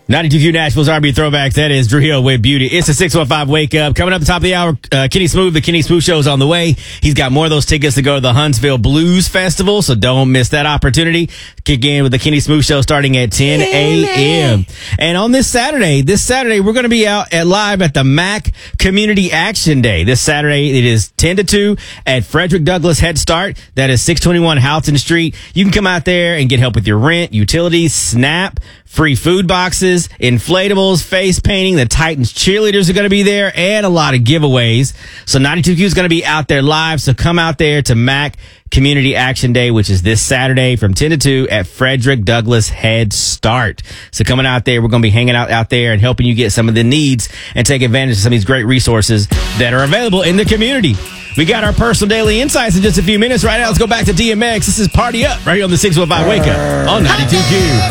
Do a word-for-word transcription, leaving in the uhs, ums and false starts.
ninety-two Q Nashville's R and B Throwbacks. That is Drew Hill with Beauty. It's a six one five Wake Up. Coming up at the top of the hour, uh, Kenny Smooth, the Kenny Smooth Show is on the way. He's got more of those tickets to go to the Huntsville Blues Festival, so don't miss that opportunity. Kick in with the Kenny Smooth Show starting at ten a.m. And on this Saturday, this Saturday, we're going to be out at live at the Mac Community Action Day. This Saturday, it is ten to two at Frederick Douglass Head Start. That is six twenty-one Houghton Street. You can come out there and get help with your rent, utilities, SNAP, free food boxes, inflatables, face painting. The Titans cheerleaders are going to be there, and a lot of giveaways. So ninety-two Q is going to be out there live. So come out there to Mac Community Action Day, which is this Saturday from ten to two at Frederick Douglass Head Start. So coming out there, we're going to be hanging out out there and helping you get some of the needs and take advantage of some of these great resources that are available in the community. We got our personal daily insights in just a few minutes. Right now, let's go back to D M X. This is Party Up right here on the six one five Wake Up on ninety-two Q.